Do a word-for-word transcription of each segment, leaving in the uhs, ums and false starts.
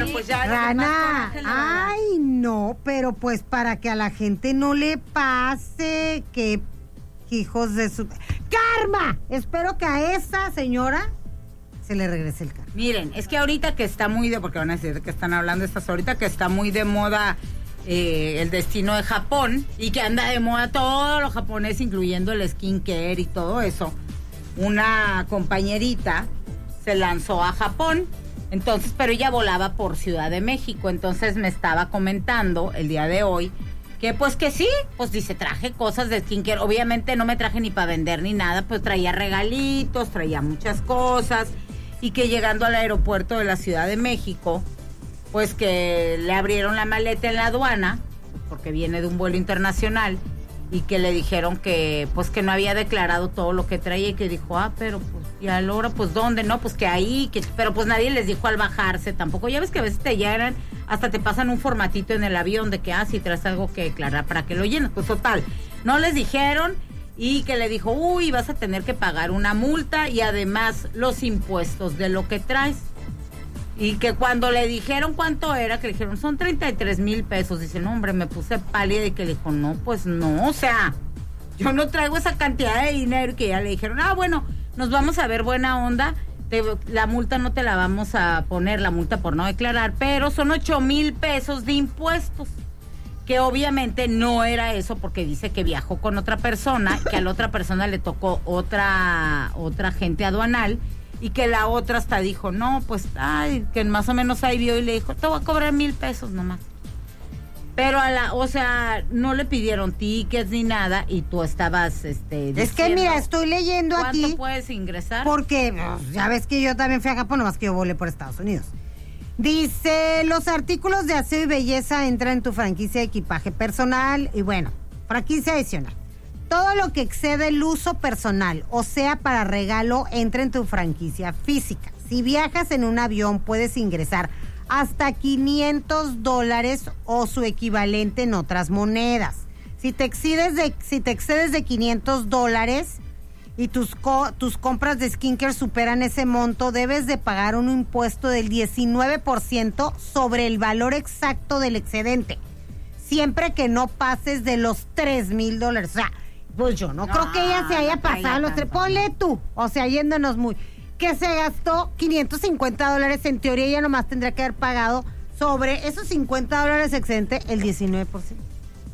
pues ya. Rana, ay, no, pero pues para que a la gente no le pase que hijos de su... ¡Karma! Espero que a esa señora se le regrese el karma. Miren, es que ahorita que está muy de... Porque van a decir que están hablando estas ahorita que está muy de moda eh, el destino de Japón y que anda de moda todo lo japonés, incluyendo el skincare y todo eso. Una compañerita se lanzó a Japón, entonces, pero ella volaba por Ciudad de México, entonces me estaba comentando el día de hoy que pues que sí, pues dice, traje cosas de skincare, obviamente no me traje ni para vender ni nada, pues traía regalitos, traía muchas cosas, y que llegando al aeropuerto de la Ciudad de México, pues que le abrieron la maleta en la aduana, porque viene de un vuelo internacional, y que le dijeron que pues que no había declarado todo lo que traía, y que dijo, ah, pero pues, y a la hora, pues, ¿dónde? No, pues que ahí, que, pero pues nadie les dijo al bajarse tampoco, ya ves que a veces te llegan, hasta te pasan un formatito en el avión de que, ah, si traes algo que declarar para que lo llenes, pues total, no les dijeron, y que le dijo, uy, vas a tener que pagar una multa, y además los impuestos de lo que traes. Y que cuando le dijeron cuánto era, que le dijeron, son treinta y tres mil pesos. Dice, no, hombre, me puse pálida, y que le dijo, no, pues no, o sea, yo no traigo esa cantidad de dinero. Que ya le dijeron, ah, bueno, nos vamos a ver buena onda, te, la multa no te la vamos a poner, la multa por no declarar, pero son ocho mil pesos de impuestos. Que obviamente no era eso, porque dice que viajó con otra persona, que a la otra persona le tocó otra, otra agente aduanal, y que la otra hasta dijo, no, pues, ay, que más o menos ahí vio y le dijo, te voy a cobrar mil pesos nomás. Pero a la, o sea, no le pidieron tickets ni nada, y tú estabas, este, diciendo, es que mira, estoy leyendo ¿cuánto aquí. ¿Cuánto puedes ingresar? Porque, pues, ya ves que yo también fui a Japón, nomás que yo volé por Estados Unidos. Dice, los artículos de aseo y belleza entran en tu franquicia de equipaje personal, y bueno, franquicia adicional. Todo lo que excede el uso personal, o sea, para regalo, entra en tu franquicia física. Si viajas en un avión, puedes ingresar hasta quinientos dólares o su equivalente en otras monedas. Si te excedes de, si te excedes de quinientos dólares y tus, co, tus compras de skincare superan ese monto, debes de pagar un impuesto del diecinueve por ciento sobre el valor exacto del excedente. Siempre que no pases de los tres mil dólares. O sea, pues yo no, no creo que ella se haya no pasado los tres. Ponle tú, o sea, yéndonos muy... Que se gastó quinientos cincuenta dólares, en teoría ella nomás tendría que haber pagado sobre esos cincuenta dólares excedente el diecinueve por ciento.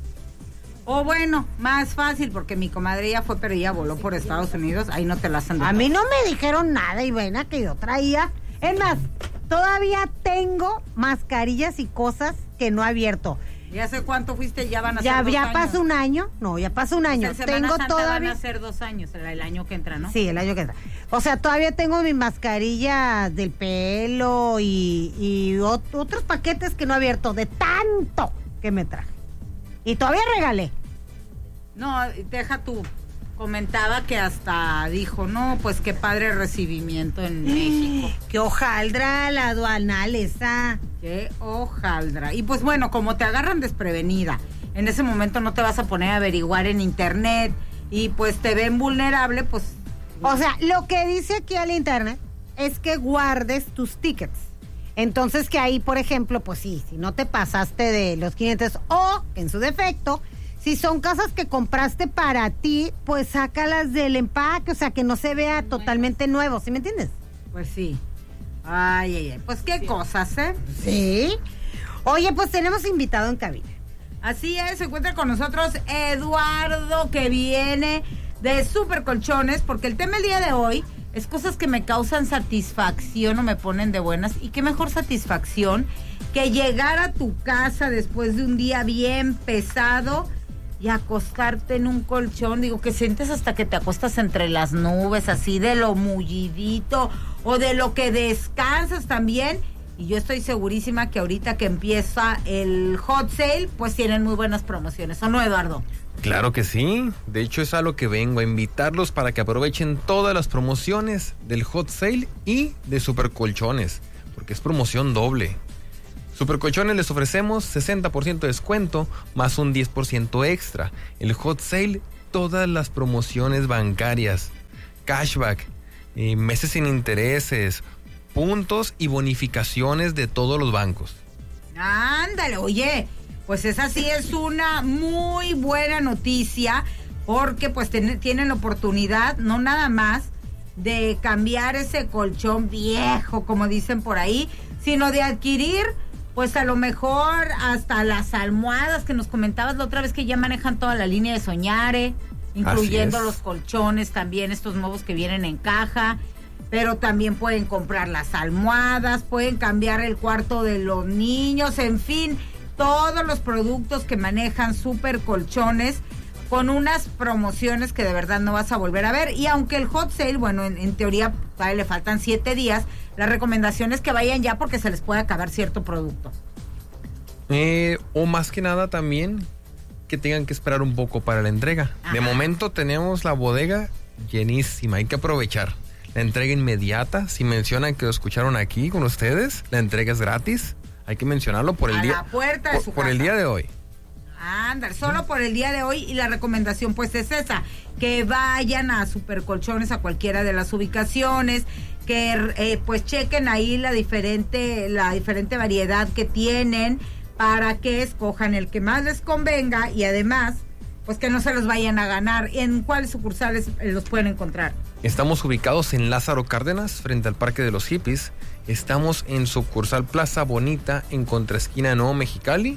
O bueno, más fácil, porque mi comadre ya fue, pero ella voló por Estados Unidos, ahí no te la hacen de A todo. mí no me dijeron nada, y buena que yo traía. Es más, todavía tengo mascarillas y cosas que no he abierto. ¿Ya sé cuánto fuiste? Ya van a ya, ser dos ya años. pasó un año. No, ya pasó un año. O sea, Semana tengo Santa todavía. Van a ser dos años, el año que entra, ¿no? Sí, el año que entra. O sea, todavía tengo mi mascarilla del pelo y, y ot- otros paquetes que no he abierto de tanto que me traje. Y todavía regalé. No, deja tú. Comentaba que hasta dijo, no, pues qué padre recibimiento en México. Qué hojaldra la aduanal esa. Qué hojaldra. Y pues bueno, como te agarran desprevenida, en ese momento no te vas a poner a averiguar en internet y pues te ven vulnerable, pues... O sea, lo que dice aquí al internet es que guardes tus tickets. Entonces que ahí, por ejemplo, pues sí, si no te pasaste de los quinientos, o en su defecto, si son casas que compraste para ti, pues sácalas del empaque, o sea, que no se vea totalmente nuevo, ¿sí me entiendes? Pues sí. Ay, ay, ay. Pues qué sí. Cosas, ¿eh? Sí. Oye, pues tenemos invitado en cabina. Así es, se encuentra con nosotros Eduardo, que viene de Super Colchones, porque el tema el día de hoy es cosas que me causan satisfacción o me ponen de buenas. Y qué mejor satisfacción que llegar a tu casa después de un día bien pesado y acostarte en un colchón, digo, que sientes hasta que te acuestas entre las nubes, así de lo mullidito, o de lo que descansas también, y yo estoy segurísima que ahorita que empieza el hot sale, pues tienen muy buenas promociones, ¿o no, Eduardo? Claro que sí, de hecho es a lo que vengo, a invitarlos para que aprovechen todas las promociones del hot sale y de Super Colchones, porque es promoción doble. Super Colchones les ofrecemos sesenta por ciento de descuento más un diez por ciento extra. El hot sale, todas las promociones bancarias, cashback, eh, meses sin intereses, puntos y bonificaciones de todos los bancos. Ándale, oye, pues esa sí es una muy buena noticia, porque pues ten, tienen la oportunidad, no nada más de cambiar ese colchón viejo, como dicen por ahí, sino de adquirir, pues a lo mejor hasta las almohadas que nos comentabas la otra vez, que ya manejan toda la línea de Soñare, incluyendo los colchones también, estos nuevos que vienen en caja, pero también pueden comprar las almohadas, pueden cambiar el cuarto de los niños, en fin, todos los productos que manejan Super Colchones, con unas promociones que de verdad no vas a volver a ver. Y aunque el hot sale, bueno, en, en teoría todavía le faltan siete días, la recomendación es que vayan ya porque se les puede acabar cierto producto. Eh, o más que nada también que tengan que esperar un poco para la entrega. Ajá. De momento tenemos la bodega llenísima, hay que aprovechar. La entrega inmediata, si mencionan que lo escucharon aquí con ustedes, la entrega es gratis. Hay que mencionarlo por el a día la puerta de por, su por casa. el día de hoy. Ándale, solo por el día de hoy, y la recomendación pues es esa, que vayan a Super Colchones, a cualquiera de las ubicaciones, que eh, pues chequen ahí la diferente, la diferente variedad que tienen, para que escojan el que más les convenga, y además, pues que no se los vayan a ganar. ¿En cuáles sucursales los pueden encontrar? Estamos ubicados en Lázaro Cárdenas, frente al Parque de los Hippies. Estamos en sucursal Plaza Bonita, en contraesquina Nuevo Mexicali,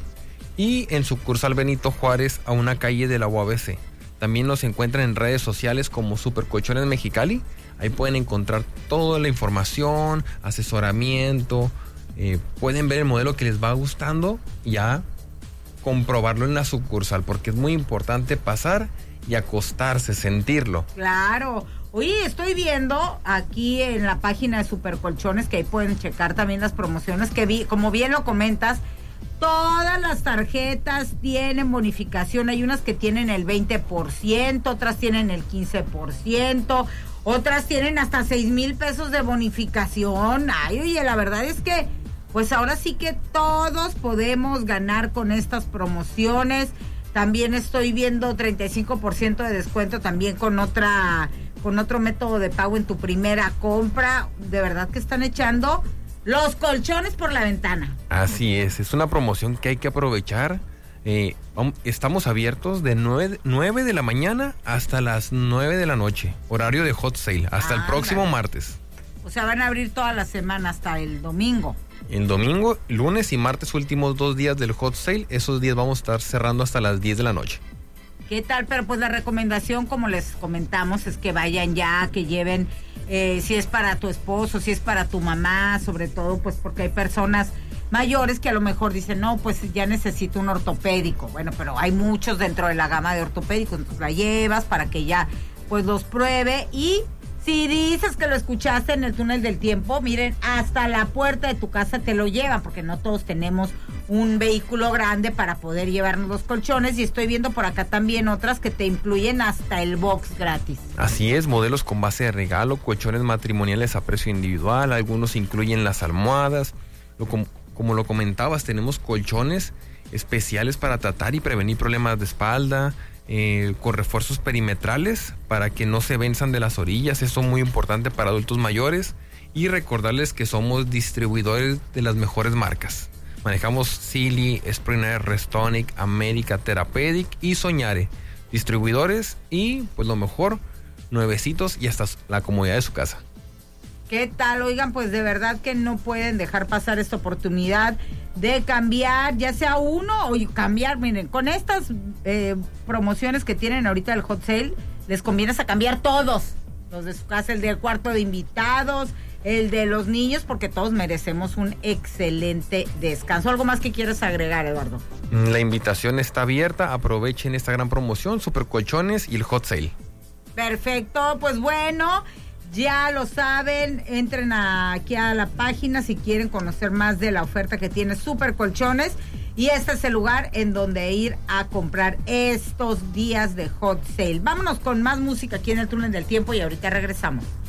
y en sucursal Benito Juárez, a una calle de la U A B C. También nos encuentran en redes sociales como Super Colchones Mexicali. Ahí pueden encontrar toda la información, asesoramiento, eh, pueden ver el modelo que les va gustando, ya comprobarlo en la sucursal, porque es muy importante pasar y acostarse, sentirlo. Claro. Oye, estoy viendo aquí en la página de Super Colchones, que ahí pueden checar también las promociones que vi, como bien lo comentas, todas las tarjetas tienen bonificación. Hay unas que tienen el veinte por ciento, otras tienen el quince por ciento, otras tienen hasta seis mil pesos de bonificación. Ay, oye, la verdad es que pues ahora sí que todos podemos ganar con estas promociones. También estoy viendo treinta y cinco por ciento de descuento también con otra, con otro método de pago en tu primera compra. De verdad que están echando los colchones por la ventana. Así es, es una promoción que hay que aprovechar. Eh, estamos abiertos de nueve de la mañana hasta las nueve de la noche, horario de hot sale, hasta ah, el próximo dale. martes. O sea, van a abrir toda la semana hasta el domingo. El domingo, lunes y martes, últimos dos días del hot sale, esos días vamos a estar cerrando hasta las diez de la noche. ¿Qué tal? Pero pues la recomendación, como les comentamos, es que vayan ya, que lleven, eh, si es para tu esposo, si es para tu mamá, sobre todo pues porque hay personas mayores que a lo mejor dicen, no, pues ya necesito un ortopédico. Bueno, pero hay muchos dentro de la gama de ortopédicos, entonces la llevas para que ya pues los pruebe. Y si dices que lo escuchaste en el túnel del tiempo, miren, hasta la puerta de tu casa te lo llevan, porque no todos tenemos un vehículo grande para poder llevarnos los colchones. Y estoy viendo por acá también otras que te incluyen hasta el box gratis. Así es, modelos con base de regalo, colchones matrimoniales a precio individual, algunos incluyen las almohadas. Lo com- como lo comentabas, tenemos colchones especiales para tratar y prevenir problemas de espalda, Eh, con refuerzos perimetrales para que no se venzan de las orillas. Eso es muy importante para adultos mayores. Y recordarles que somos distribuidores de las mejores marcas. Manejamos Sealy, Springer, Restonic, América, Therapeutic y Soñare. Distribuidores y pues lo mejor, nuevecitos y hasta la comodidad de su casa. ¿Qué tal? Oigan, pues de verdad que no pueden dejar pasar esta oportunidad de cambiar, ya sea uno o cambiar. Miren, con estas eh, promociones que tienen ahorita el hot sale, les conviene a cambiar todos. Los de su casa, el del cuarto de invitados, el de los niños, porque todos merecemos un excelente descanso. ¿Algo más que quieres agregar, Eduardo? La invitación está abierta, aprovechen esta gran promoción, Super Colchones y el hot sale. Perfecto, pues bueno, ya lo saben, entren a, aquí a la página si quieren conocer más de la oferta que tiene Super Colchones, y este es el lugar en donde ir a comprar estos días de hot sale. Vámonos con más música aquí en el túnel del tiempo y ahorita regresamos.